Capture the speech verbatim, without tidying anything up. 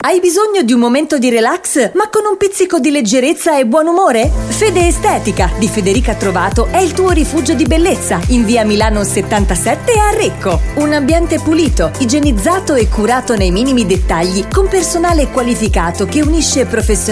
Hai bisogno di un momento di relax, ma con un pizzico di leggerezza e buon umore? Fede Estetica di Federica Trovato è il tuo rifugio di bellezza in via Milano settantasette a Recco. Un ambiente pulito, igienizzato e curato nei minimi dettagli, con personale qualificato che unisce professionalità